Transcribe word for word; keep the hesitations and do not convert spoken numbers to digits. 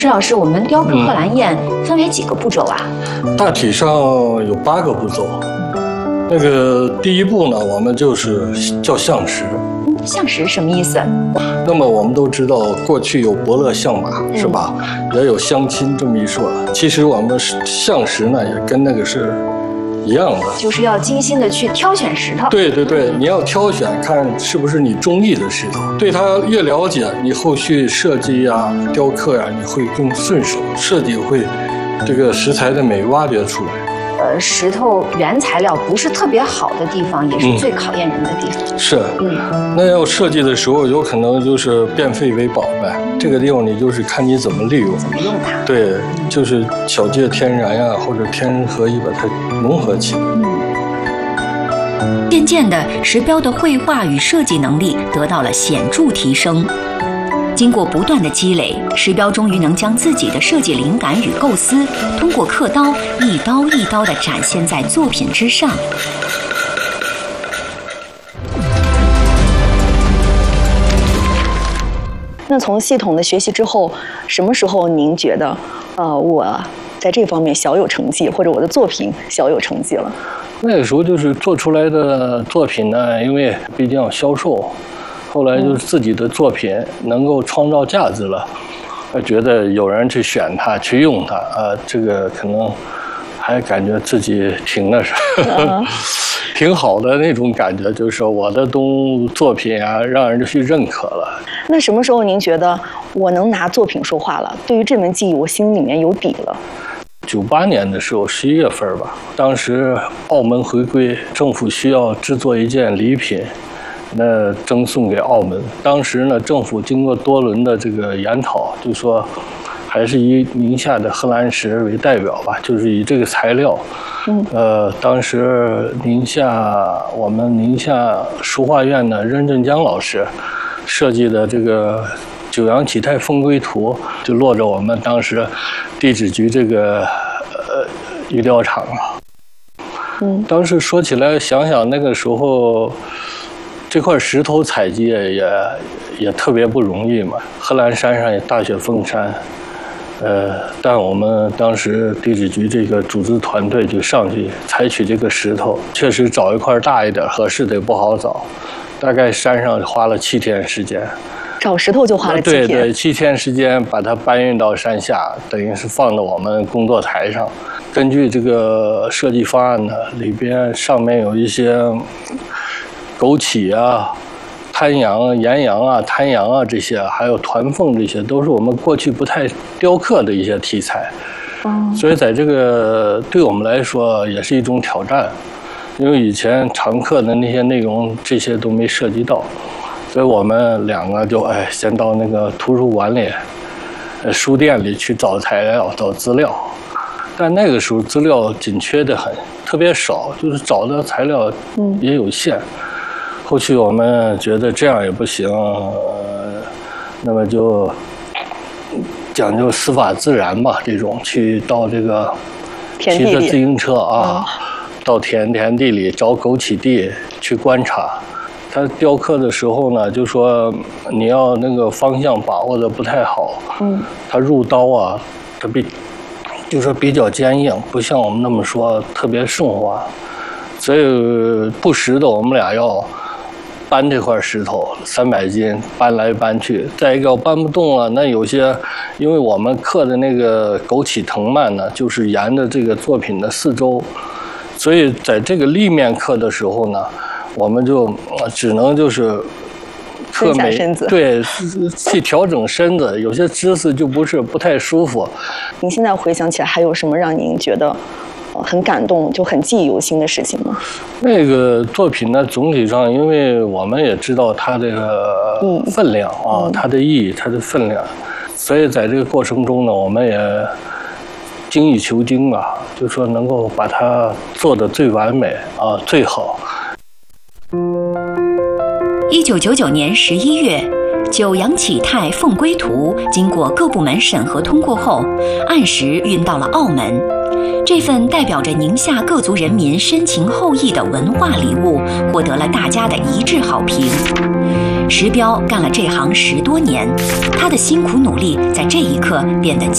施老师，我们雕刻贺兰燕分为几个步骤啊？ 大体上有八个步骤。那个第一步呢，我们就是叫相石。 相石什么意思？ 那么我们都知道，过去有伯乐相马，嗯、是吧？也有相亲这么一说。其实我们相石呢，也跟那个是一样的， 就是要精心的去挑选石头。 对对对，你要挑选，看是不是你中意的石头。对它越了解，你后续设计呀、雕刻呀，你会更顺手，设计会这个石材的美挖掘出来。 呃，石头原材料不是特别好的地方，也是最考验人的地方。 嗯、是，嗯，那要设计的时候，有可能就是变废为宝呗。这个地方你就是看你怎么利用， 怎么用它。 对，就是巧借天然呀，或者天人合一，把它融合起来。 嗯。渐渐的，石标的绘画与设计能力得到了显著提升。经过不断的积累，石标终于能将自己的设计灵感与构思，通过刻刀一刀一刀地展现在作品之上。 那从系统的学习之后，什么时候您觉得，呃，我在这方面小有成绩，或者我的作品小有成绩了？ 那个时候就是做出来的作品呢，因为毕竟要销售。后来就是自己的作品能够创造价值了，觉得有人去选它、去用它，啊，这个可能还感觉自己挺那啥，嗯、挺好的那种感觉，就是我的东作品啊，让人去认可了。 那什么时候您觉得我能拿作品说话了？对于这门技艺，我心里面有底了。 九八年的时候，十一月份吧，当时澳门回归，政府需要制作一件礼品。那赠送给澳门，当时呢，政府经过多轮的这个研讨，就说还是以宁夏的贺兰石为代表吧，就是以这个材料。嗯。呃，当时宁夏我们宁夏书画院的任振江老师设计的这个九阳启泰凤归图，就落着我们当时地质局这个呃玉雕厂了。嗯。当时说起来，想想那个时候。这块石头采集也也也特别不容易嘛，贺兰山上也大雪封山，呃，但我们当时地质局这个组织团队就上去采取这个石头，确实找一块大一点合适的也不好找，大概山上花了七天时间。 找石头就花了七天。 对对，七天时间把它搬运到山下，等于是放到我们工作台上。根据这个设计方案呢，里边上面有一些。枸杞啊、滩羊、岩羊啊、滩羊啊这些，还有团凤这些，都是我们过去不太雕刻的一些题材。嗯，所以在这个对我们来说也是一种挑战，因为以前常刻的那些内容这些都没涉及到，所以我们两个就哎先到那个图书馆里、呃书店里去找材料、找资料，但那个时候资料紧缺的很，特别少，就是找的材料也有限。嗯，后续我们觉得这样也不行，呃，那么就讲究师法自然吧，这种去到这个骑着自行车啊，到田田地里找枸杞地去观察。他雕刻的时候呢，就说你要那个方向把握的不太好，嗯，他入刀啊，他比就说比较坚硬，不像我们那么说特别顺滑，所以不时的我们俩要。搬这块石头三百斤，搬来搬去。再一个搬不动了，那有些，因为我们刻的那个枸杞藤蔓呢，就是沿着这个作品的四周，所以在这个立面刻的时候呢，我们就只能就是刻每对去调整身子，有些姿势就不是不太舒服。 您现在回想起来，还有什么让您觉得？很感动，就很记忆犹新的事情吗？ 那个作品呢，总体上，因为我们也知道它这个分量啊，嗯、它的意义，它的分量，所以在这个过程中呢，我们也精益求精吧，就说能够把它做得最完美啊，最好。 一九九九年十一月，九阳启泰凤归图经过各部门审核通过后，按时运到了澳门。这份代表着宁夏各族人民深情厚谊的文化礼物，获得了大家的一致好评。石标干了这行十多年，他的辛苦努力在这一刻变得